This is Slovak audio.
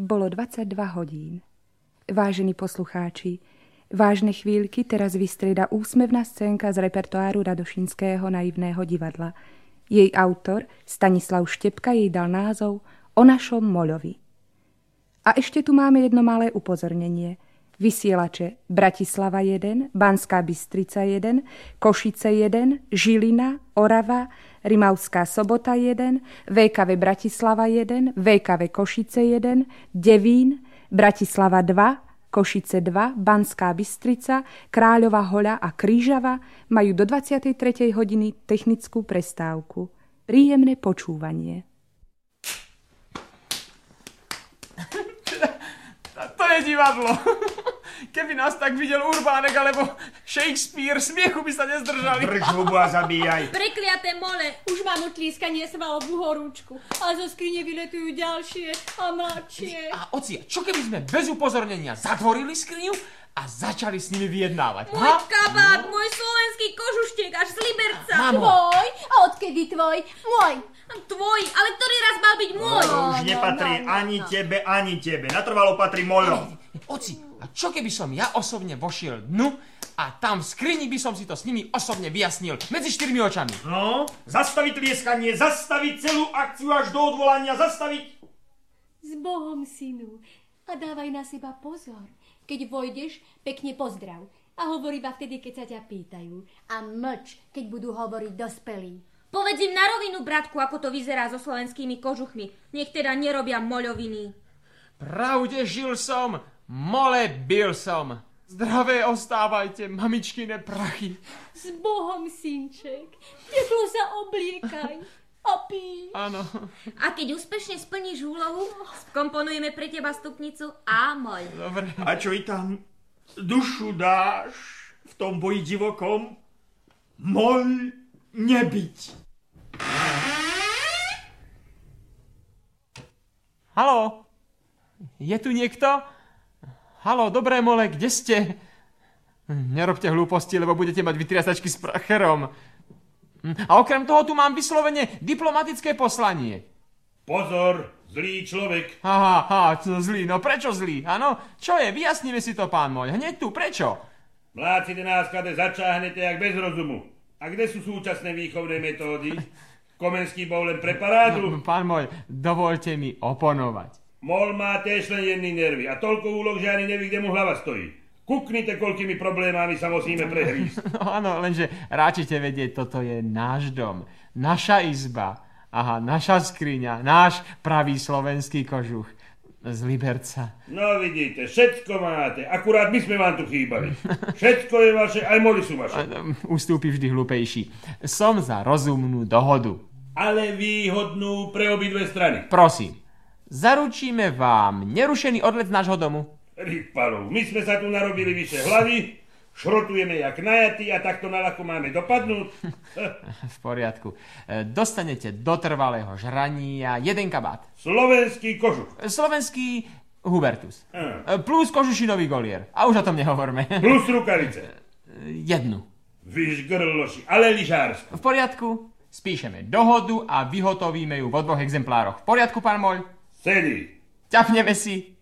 bolo 22 hodín. Vážení poslucháči, vážne chvíľky teraz vystrieda úsmevná scénka z repertoáru Radošinského naivného divadla. Jej autor, Stanislav Štepka, jej dal názov O našom Moľovi. A ešte tu máme jedno malé upozornenie. Vysielače Bratislava 1, Banská Bystrica 1, Košice 1, Žilina, Orava, Rimavská Sobota 1, VKV Bratislava 1, VKV Košice 1, Devín, Bratislava 2, Košice 2, Banská Bystrica, Kráľova Hoľa a Krížava majú do 23. hodiny technickú prestávku. Príjemné počúvanie. To je divadlo. Keby nás tak videl Urbánek alebo Shakespeare, smiechu by sa nezdržali. Drž hubu a zabíjaj. Prekliaté mole, už mám utlískanie svalov v horúčku. A zo skrine vyletujú ďalšie a mladšie. A oci, čo keby sme bez upozornenia zatvorili skriňu a začali s nimi vyjednávať? Môj kabát, môj slovenský kožuštiek až z Liberca. Mamo. Tvoj? A odkedy tvoj? Môj. Tvoj, ale ktorý raz mal byť môj? Už nepatrí ani tebe. Natrvalo patrí Moľom. Oci, a čo keby som ja osobne vošiel dnu a tam v skrini by som si to s nimi osobne vyjasnil medzi 4 očami? No, zastaviť tlieskanie, zastaviť celú akciu až do odvolania, zastaviť. S Bohom, synu. A dávaj na seba pozor. Keď vojdeš, pekne pozdrav. A hovor iba vtedy, keď sa ťa pýtajú. A mlč, keď budú hovoriť dospelí. Povedz im na rovinu, bratku, ako to vyzerá so slovenskými kožuchmi. Nech teda nerobia moľoviny. Pravde žil som, mole bil som. Zdravé ostávajte, mamičkine prachy. S Bohom, synček. Teplo sa obliekaj. A pí. Áno. A keď úspešne splníš úlohu, skomponujeme pre teba stupnicu A moľ. Dobre. A čo i tam dušu dáš v tom boji divokom? Moľ nebyť. Haló? Je tu niekto? Haló, dobré mole, kde ste? Nerobte hlúposti, lebo budete mať vytriasačky s pracherom. A okrem toho tu mám vyslovene diplomatické poslanie. Pozor, zlý človek. Aha, zlý, no prečo zlý? Áno, čo je? Vyjasníme si to, pán môj. Hneď tu, prečo? Mláci nás kade začáhnete jak bez rozumu. A kde sú súčasné výchovné metódy? Komenský bol len pre parádu. Pán môj, dovoľte mi oponovať. Mol má tiež len jedný nervy a toľko úloh, že ani neví, kde mu hlava stojí. Kuknite, koľkými problémami sa musíme prehrísť. No áno, lenže ráčite vedieť, toto je náš dom, naša izba, aha, naša skriňa, náš pravý slovenský kožuch z Liberca. No vidíte, všetko máte, akurát my sme vám tu chýbali. Všetko je vaše, aj moli sú vaše. Ustúpi vždy hlúpejší. Som za rozumnú dohodu. Ale výhodnú pre obidve strany. Prosím, zaručíme vám nerušený odlet z nášho domu. Rypalov, my sme sa tu narobili vyše hlavy, šrotujeme jak najatí a takto naľako máme dopadnúť. V poriadku. Dostanete do trvalého žrania jeden kabát. Slovenský kožuch. Slovenský Hubertus. Plus kožušinový golier. A už o tom nehovorme. Plus rukavice. Jednu. Vyš grloši, ale lyžárstvo. V poriadku. Spíšeme dohodu a vyhotovíme ju vo 2 exemplároch. V poriadku, pán môj? Sedí. Ťapneme si.